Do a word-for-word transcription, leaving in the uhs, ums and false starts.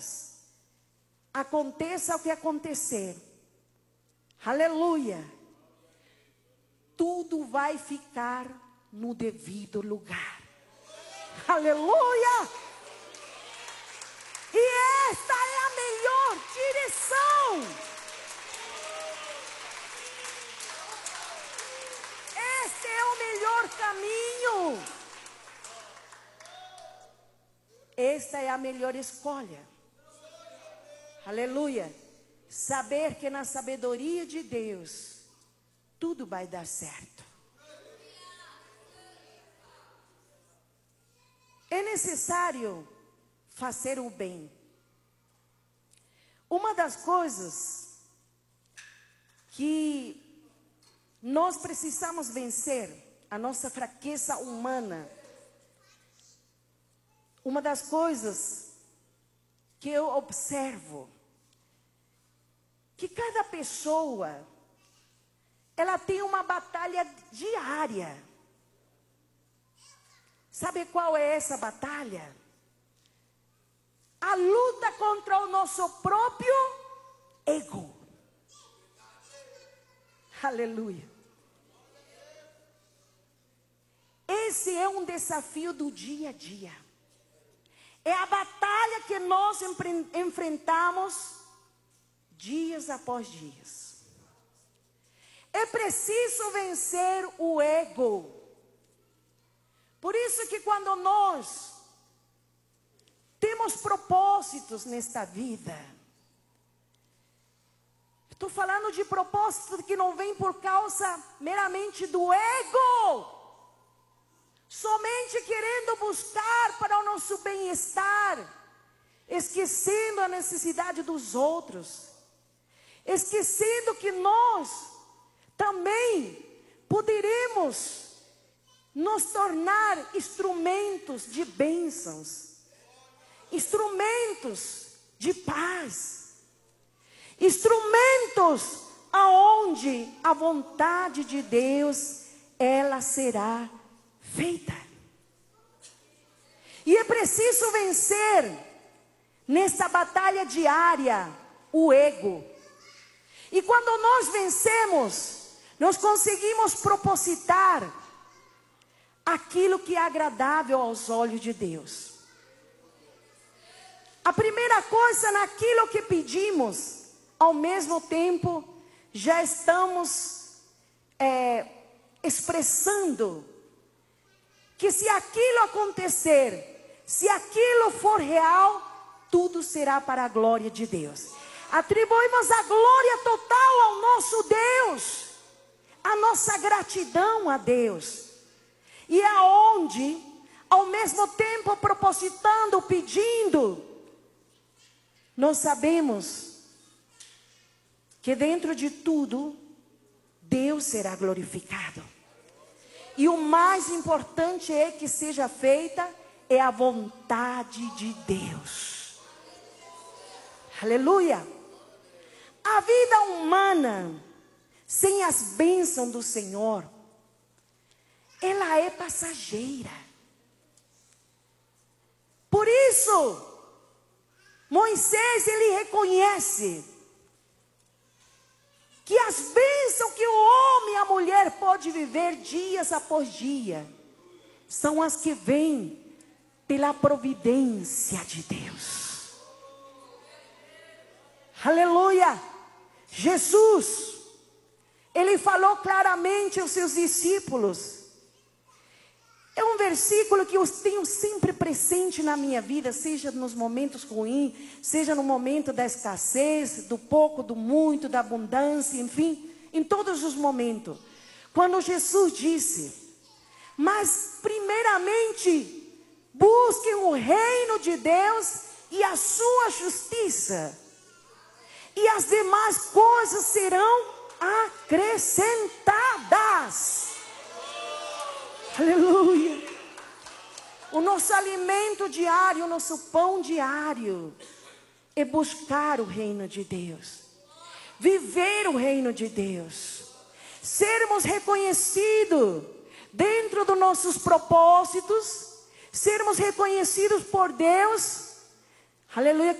trás, aconteça o que acontecer, aleluia, tudo vai ficar no devido lugar. Aleluia! E esta é a melhor direção. Este é o melhor caminho. Esta é a melhor escolha. Aleluia. Saber que na sabedoria de Deus, tudo vai dar certo. É necessário fazer o bem. Uma das coisas que nós precisamos vencer, a nossa fraqueza humana, uma das coisas que eu observo, que cada pessoa, ela tem uma batalha diária. Sabe qual é essa batalha? A luta contra o nosso próprio ego. Aleluia. Esse é um desafio do dia a dia. É a batalha que nós enfrentamos dias após dias. É preciso vencer o ego. Por isso que quando nós temos propósitos nesta vida, estou falando de propósitos que não vêm por causa meramente do ego, somente querendo buscar para o nosso bem-estar, esquecendo a necessidade dos outros, esquecendo que nós também poderemos nos tornar instrumentos de bênçãos, instrumentos de paz, instrumentos aonde a vontade de Deus, ela será feita. E é preciso vencer nessa batalha diária o ego. E quando nós vencemos, nós conseguimos propositar aquilo que é agradável aos olhos de Deus. A primeira coisa, naquilo que pedimos, ao mesmo tempo, já estamos é, expressando que se aquilo acontecer, se aquilo for real, tudo será para a glória de Deus. Atribuímos a glória total ao nosso Deus, a nossa gratidão a Deus. E aonde, ao mesmo tempo propositando, pedindo, nós sabemos que dentro de tudo, Deus será glorificado. E o mais importante é que seja feita é a vontade de Deus. Aleluia! A vida humana, sem as bênçãos do Senhor, ela é passageira. Por isso, Moisés, ele reconhece que as bênçãos que o homem e a mulher pode viver dias após dia, são as que vêm pela providência de Deus. Aleluia! Jesus, ele falou claramente aos seus discípulos. É um versículo que eu tenho sempre presente na minha vida, seja nos momentos ruins, seja no momento da escassez, do pouco, do muito, da abundância, enfim, em todos os momentos. Quando Jesus disse, mas primeiramente, busquem o reino de Deus e a sua justiça, e as demais coisas serão acrescentadas. Aleluia. O nosso alimento diário, o nosso pão diário é buscar o reino de Deus, viver o reino de Deus, sermos reconhecidos dentro dos nossos propósitos, sermos reconhecidos por Deus. Aleluia.